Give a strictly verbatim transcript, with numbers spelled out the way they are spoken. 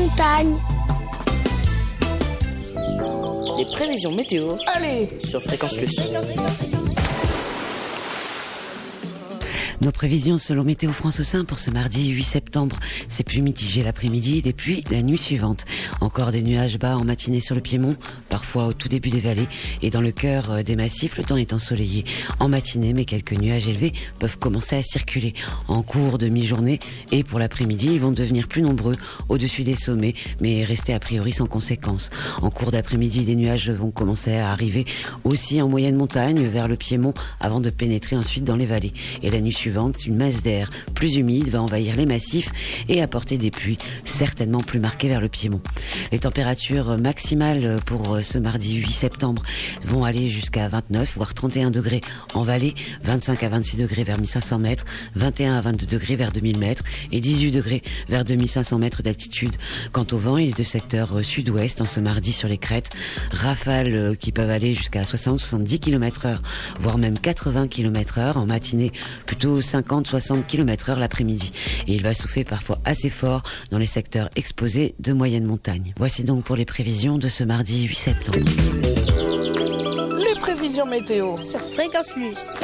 montagne. Les prévisions météo. Allez, sur Fréquence Plus. Nos prévisions selon Météo France au sein pour ce mardi huit septembre. C'est plus mitigé l'après-midi et puis la nuit suivante. Encore des nuages bas en matinée sur le Piémont, parfois au tout début des vallées et dans le cœur des massifs, le temps est ensoleillé en matinée, mais quelques nuages élevés peuvent commencer à circuler en cours de mi-journée et pour l'après-midi, ils vont devenir plus nombreux au-dessus des sommets, mais rester a priori sans conséquence. En cours d'après-midi, des nuages vont commencer à arriver aussi en moyenne montagne vers le Piémont avant de pénétrer ensuite dans les vallées. Et la nuit suivante, une masse d'air plus humide va envahir les massifs et apporter des pluies certainement plus marquées vers le Piémont. Les températures maximales pour ce mardi huit septembre vont aller jusqu'à vingt-neuf voire trente et un degrés en vallée, vingt-cinq à vingt-six degrés vers mille cinq cents mètres, vingt et un à vingt-deux degrés vers deux mille mètres et dix-huit degrés vers deux mille cinq cents mètres d'altitude. Quant au vent, il est de secteur sud-ouest en ce mardi sur les crêtes. Rafales qui peuvent aller jusqu'à soixante à soixante-dix kilomètres heure, voire même quatre-vingts kilomètres heure en matinée, plutôt cinquante à soixante kilomètres heure l'après-midi. Et il va souffler parfois assez fort dans les secteurs exposés de moyenne montagne. Voici donc pour les prévisions de ce mardi huit septembre. les prévisions météo Sur Fréquence Plus.